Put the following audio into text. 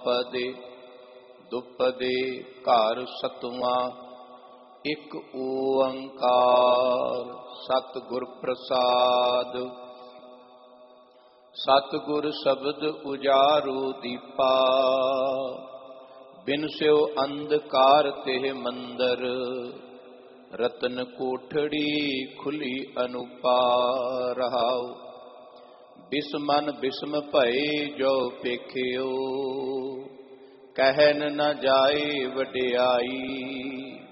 ਪਦੇ ਦੁਪਦੇ ਘਰ ਸਤਵਾਂ। ਇਕ ਓੰਕਾਰ ਸਤਿਗੁਰ ਪ੍ਰਸਾਦ। ਸਤਿਗੁਰ ਸ਼ਬਦ ਉਜਾਰੂ ਦੀਪਾ। ਬਿਨ ਸਿਉ ਅੰਧਕਾਰ ਤਿਹ ਮੰਦਰ। ਰਤਨ ਕੋਠੜੀ ਖੁੱਲੀ ਅਨੂਪਾ ਰਹਾਉ। ਬਿਸਮਨ ਬਿਸਮ ਭਏ ਜੋ ਪੇਖਿਓ। ਕਹਿਨ ਨ ਜਾਏ ਵਡਿਆਈ।